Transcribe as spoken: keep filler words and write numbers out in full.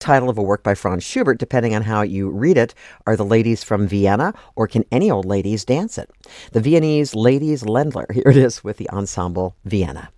title of a work by Franz Schubert, depending on how you read it, are the ladies from Vienna, or can any old ladies dance it? The Viennese Ladies Ländler. Here it is with the Ensemble Vienna.